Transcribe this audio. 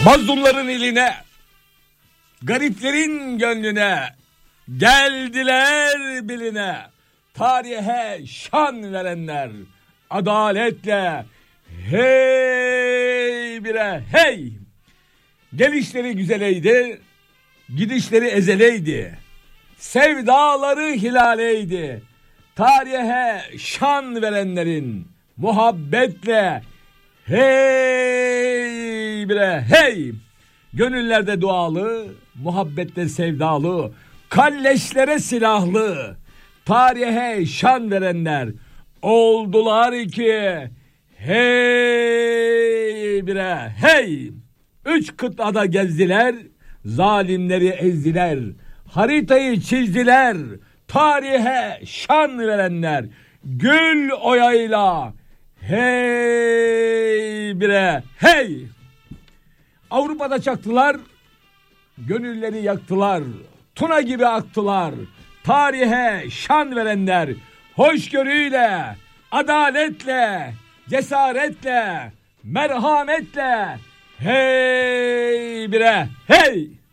Mazlumların eline, gariplerin gönlüne, geldiler biline. Tarihe şan verenler, adaletle hey bire hey. Gelişleri güzeleydi, gidişleri ezeleydi. Sevdaları hilaleydi. Tarihe şan verenlerin muhabbetle hey bire hey. Gönüllerde dualı, muhabbette sevdalı, kalleşlere silahlı. Tarihe şan verenler oldular ki hey bire hey. 3 kıtada gezdiler, zalimleri ezdiler, haritayı çizdiler. Tarihe şan verenler gül oyayla hey bire hey. Avrupa'da çaktılar, gönülleri yaktılar, tuna gibi aktılar. Tarihe şan verenler hoşgörüyle, adaletle, cesaretle, merhametle hey bire hey.